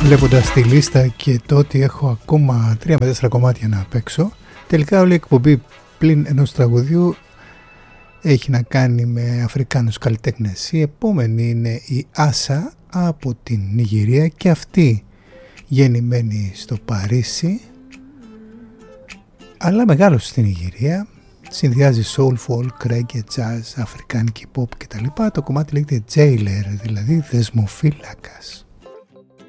Βλέποντας τη λίστα και το ότι έχω ακόμα 3 με 4 κομμάτια να παίξω, τελικά όλη η εκπομπή πλην ενός τραγουδιού έχει να κάνει με Αφρικάνους καλλιτέχνες. Η επόμενη είναι η Άσα από την Νιγηρία και αυτή γεννημένη στο Παρίσι αλλά μεγάλωσε στην Νιγηρία. Συνδυάζει soul, folk, reggae, jazz, αφρικάνικη pop κτλ. Το κομμάτι λέγεται Jailer, δηλαδή δεσμοφύλακας.